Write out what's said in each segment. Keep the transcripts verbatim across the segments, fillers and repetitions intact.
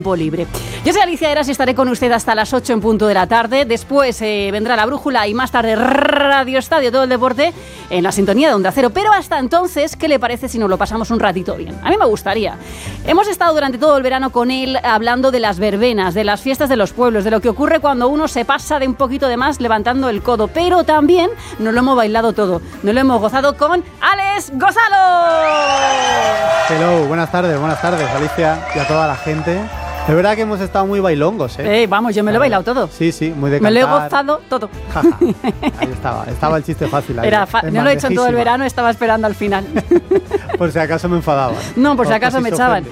Libre. Yo soy Alicia Eras y estaré con usted hasta las ocho en punto de la tarde. Después eh, vendrá La Brújula y más tarde Radio Estadio, todo el deporte en la sintonía de Onda Cero. Pero hasta entonces, ¿qué le parece si nos lo pasamos un ratito bien? A mí me gustaría. Hemos estado durante todo el verano con él hablando de las verbenas, de las fiestas de los pueblos, de lo que ocurre cuando uno se pasa de un poquito de más levantando el codo. Pero también nos lo hemos bailado todo. Nos lo hemos gozado con Alex Gonzalo. Hello, buenas tardes, buenas tardes, Alicia y a toda la gente. Es verdad que hemos estado muy bailongos, ¿eh? Eh, vamos, yo me lo he bailado todo. Sí, sí, muy de cantar. Me lo he gozado todo. Jaja, ahí estaba, estaba el chiste fácil ahí. Era fa- no lo he hecho en todo el verano, estaba esperando al final. Por si acaso me enfadaban. No, por si acaso me echaban.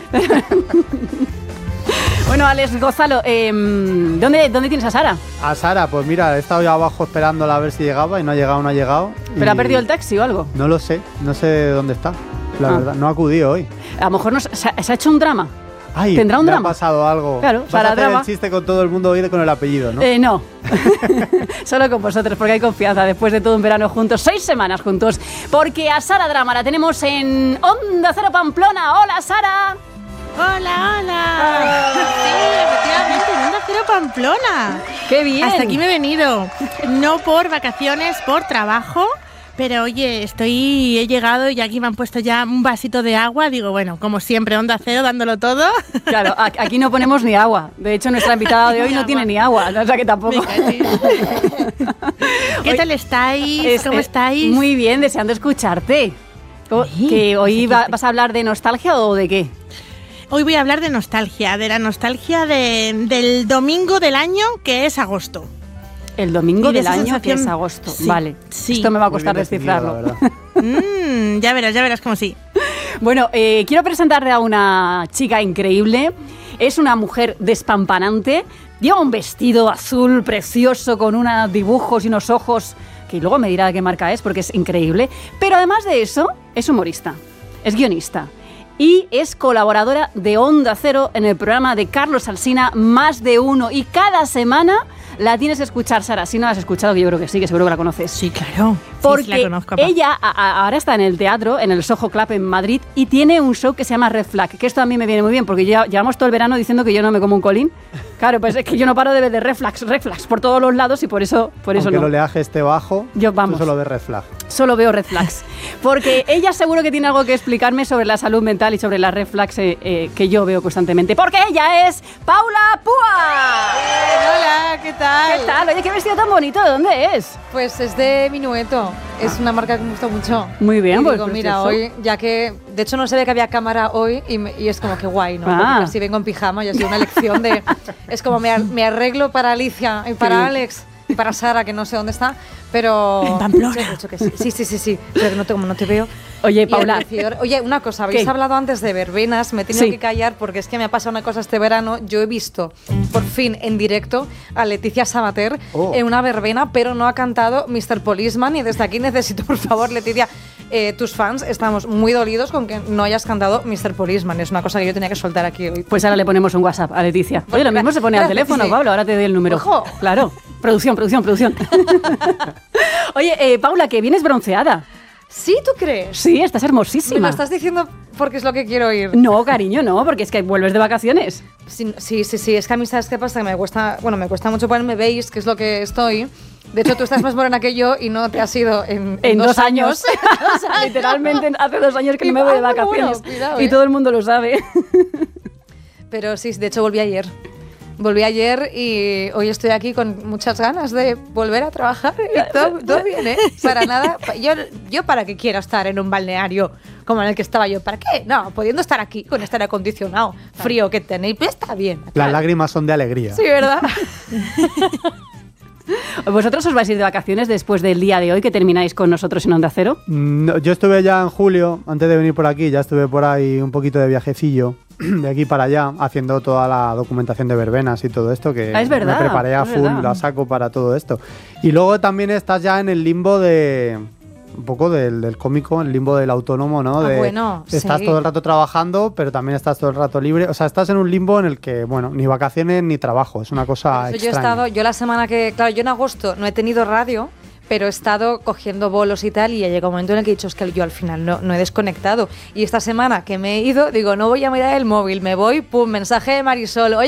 Bueno, Alex Gonzalo, eh, ¿dónde, ¿dónde tienes a Sara? A Sara, pues mira, he estado ya abajo esperándola a ver si llegaba y no ha llegado, no ha llegado. ¿Pero y... ha perdido el taxi o algo? No lo sé, no sé dónde está, la ah. verdad, no ha acudido hoy. A lo mejor nos, se, se ha hecho un drama. Ay, ¿Tendrá un me drama? ha pasado algo. Claro, Vas Sara a hacer drama. el chiste con todo el mundo hoy con el apellido, ¿no? Eh, no. Solo con vosotros, porque hay confianza después de todo un verano juntos, seis semanas juntos. Porque a Sara Drama la tenemos en Onda Cero Pamplona. ¡Hola, Sara! ¡Hola, hola! Sí, efectivamente, en Onda Cero Pamplona. ¡Qué bien! Hasta aquí me he venido. No por vacaciones, por trabajo. Pero oye, estoy, he llegado y aquí me han puesto ya un vasito de agua. Digo, bueno, como siempre, Onda Cero dándolo todo. Claro, aquí no ponemos ni agua. De hecho, nuestra invitada de hoy no tiene ni agua. O sea que tampoco. ¿Qué tal estáis? Es, ¿Cómo es, estáis? Muy bien, deseando escucharte. Sí, que hoy pues va, vas a hablar de nostalgia o de qué. Hoy voy a hablar de nostalgia, de la nostalgia de, del domingo del año, que es agosto. El domingo de del año, sensación... que es agosto. Sí, vale, sí. Esto me va a costar descifrarlo. mm, ya verás, ya verás cómo sí. Bueno, eh, quiero presentarte a una chica increíble. Es una mujer despampanante. Lleva un vestido azul precioso con unos dibujos y unos ojos que luego me dirá de qué marca es porque es increíble. Pero además de eso, es humorista, es guionista y es colaboradora de Onda Cero en el programa de Carlos Alsina, Más de Uno. Y cada semana la tienes que escuchar, Sara. Si no la has escuchado, que yo creo que sí, que seguro que la conoces. Sí, claro. Porque sí, sí la conozco, papá. ella a, a, ahora está en el teatro, en el Soho Club en Madrid, y tiene un show que se llama Red Flag, que esto a mí me viene muy bien, porque ya, llevamos todo el verano diciendo que yo no me como un colín. Claro, pues es que yo no paro de ver de Red Flags, Red Flags por todos los lados y por eso, por eso Aunque no. el oleaje esté bajo, yo, vamos, tú solo ves Red Flag. Solo veo Red Flags. Porque ella seguro que tiene algo que explicarme sobre la salud mental y sobre las Red Flags eh, eh, que yo veo constantemente. Porque ella es Paula Púa. Eh, hola, ¿qué tal? ¿Qué tal? Oye, qué vestido tan bonito, ¿de dónde es? Pues es de Minueto, es una marca que me gusta mucho. Muy bien, y pues digo, mira, precioso. hoy, ya que, de hecho no sabía que había cámara hoy y, me, y es como que guay, ¿no? Ah. Porque casi vengo en pijama y ha sido una lección de, es como me, me arreglo para Alicia y para Sí. Alex y para Sara, que no sé dónde está, pero... En Pamplona. Sí, de hecho que sí, sí, sí, sí, sí, pero que no te, como no te veo. Oye, Y el Paula. recibidor- Oye, una cosa, habéis ¿Qué? hablado antes de verbenas, me he tenido Sí. que callar porque es que me ha pasado una cosa este verano. Yo he visto, por fin, en directo, a Leticia Sabater Oh. en una verbena, pero no ha cantado mister Policeman y desde aquí necesito, por favor, Leticia, eh, tus fans estamos muy dolidos con que no hayas cantado mister Policeman. Es una cosa que yo tenía que soltar aquí hoy. Pues ahora le ponemos un WhatsApp a Leticia. Oye, lo mismo se pone al Gracias, teléfono, sí. Pablo, ahora te doy el número. Ojo. Claro. Producción, producción, producción. Oye, eh, Paula, que vienes bronceada. ¿Sí, tú crees? Sí, estás Me hermosísima. lo estás diciendo porque es lo que quiero oír. No, cariño, no, porque es que vuelves de vacaciones. Sí, sí, sí, sí, es que a mí, ¿sabes qué pasa? Que me cuesta, bueno, me cuesta mucho ponerme beige, que es lo que estoy. De hecho, tú estás más morena que yo y no te has ido en, En dos, años. O sea, literalmente hace dos años que no me voy de Ah, bueno, vacaciones. cuidado, y eh. todo el mundo lo sabe. Pero sí, de hecho volví ayer. Volví ayer y hoy estoy aquí con muchas ganas de volver a trabajar. Y todo, todo bien, ¿eh? Para nada. Yo, yo para qué quiero estar en un balneario como en el que estaba yo. ¿Para qué? No, pudiendo estar aquí con este aire acondicionado frío que tenéis, pues está bien. Las lágrimas son de alegría. Sí, ¿verdad? ¿Vosotros os vais a ir de vacaciones después del día de hoy que termináis con nosotros en Onda Cero? No, yo estuve ya en julio, antes de venir por aquí, ya estuve por ahí un poquito de viajecillo, de aquí para allá, haciendo toda la documentación de verbenas y todo esto, que Ah, es verdad, me preparé a es full, verdad. la saco para todo esto. Y luego también estás ya en el limbo de... un poco del, del cómico, el limbo del autónomo, ¿no? Ah, De, bueno, estás sí. todo el rato trabajando, pero también estás todo el rato libre. O sea, estás en un limbo en el que, bueno, ni vacaciones ni trabajo. Es una cosa Por eso extraña. yo he estado, yo la semana que, claro, yo en agosto no he tenido radio pero he estado cogiendo bolos y tal, y ya llega un momento en el que he dicho, es que yo al final no, no he desconectado. Y esta semana que me he ido, digo, no voy a mirar el móvil, me voy, pum, mensaje de Marisol, oye,